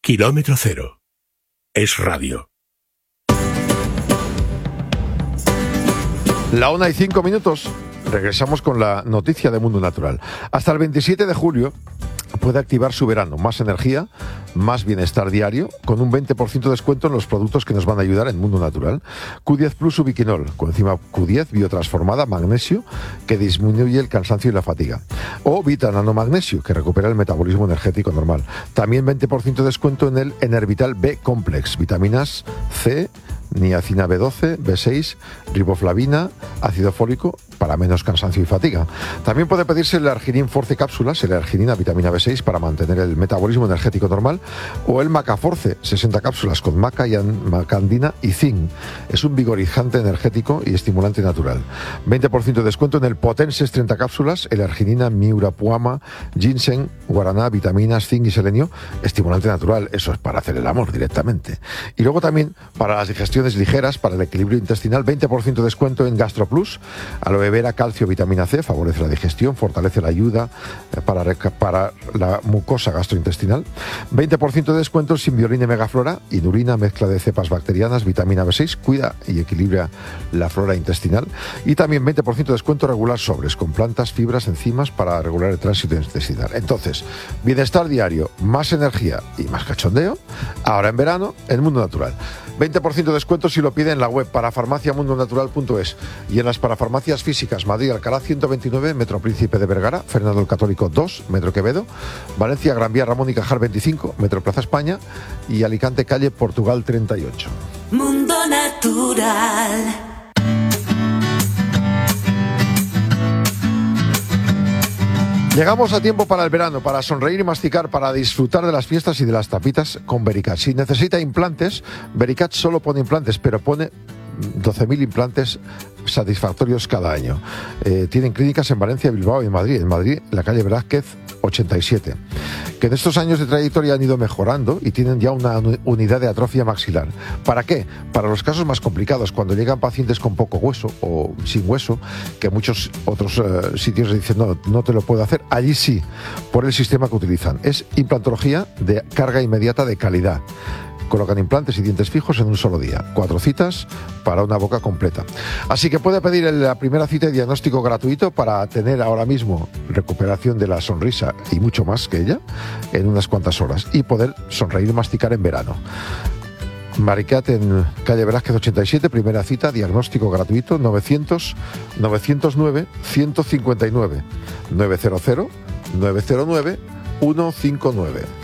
Kilómetro Cero. Es radio. La 1:05. Regresamos con la noticia de Mundo Natural. Hasta el 27 de julio puede activar su verano. Más energía, más bienestar diario, con un 20% de descuento en los productos que nos van a ayudar en Mundo Natural. Q10 Plus Ubiquinol, coenzima Q10 biotransformada, magnesio, que disminuye el cansancio y la fatiga. O Vita Nanomagnesio, que recupera el metabolismo energético normal. También 20% de descuento en el Enervital B Complex, vitaminas C, niacina B12, B6, riboflavina, ácido fólico, para menos cansancio y fatiga. También puede pedirse el Arginin Force cápsulas, el Arginina vitamina B6 para mantener el metabolismo energético normal, o el Macaforce, 60 cápsulas con maca y macandina y zinc. Es un vigorizante energético y estimulante natural. 20% de descuento en el Potenses 30 cápsulas, el Arginina miurapuama, ginseng, guaraná, vitaminas, zinc y selenio, estimulante natural. Eso es para hacer el amor directamente. Y luego también para las digestiones ligeras, para el equilibrio intestinal, 20% de descuento en GastroPlus, aloe vera, calcio, vitamina C, favorece la digestión, fortalece la ayuda para la mucosa gastrointestinal. 20% de descuento en Symbiorine Megaflora, inulina, mezcla de cepas bacterianas, vitamina B6, cuida y equilibra la flora intestinal. Y también 20% de descuento regular sobres, con plantas, fibras, enzimas para regular el tránsito intestinal. Entonces, bienestar diario, más energía y más cachondeo, ahora en verano, en Mundo Natural. 20% de descuento si lo pide en la web parafarmaciamundonatural.es y en las parafarmacias físicas Madrid Alcalá 129, Metro Príncipe de Vergara, Fernando el Católico 2, Metro Quevedo, Valencia Gran Vía Ramón y Cajal 25, Metro Plaza España y Alicante calle Portugal 38. Mundo Natural. Llegamos a tiempo para el verano, para sonreír y masticar, para disfrutar de las fiestas y de las tapitas con Vericat. Si necesita implantes, Vericat solo pone implantes, pero pone 12.000 implantes satisfactorios cada año. Tienen clínicas en Valencia, Bilbao y en Madrid. En Madrid, la calle Velázquez 87. Que en estos años de trayectoria han ido mejorando y tienen ya una unidad de atrofia maxilar. ¿Para qué? Para los casos más complicados, cuando llegan pacientes con poco hueso o sin hueso, que muchos otros sitios dicen no te lo puedo hacer. Allí sí, por el sistema que utilizan. Es implantología de carga inmediata de calidad. Colocan implantes y dientes fijos en un solo día. 4 citas para una boca completa. Así que puede pedir la primera cita de diagnóstico gratuito para tener ahora mismo recuperación de la sonrisa y mucho más que ella en unas cuantas horas y poder sonreír y masticar en verano. Maricat en calle Velázquez 87, primera cita, diagnóstico gratuito, 900-909-159, 900-909-159.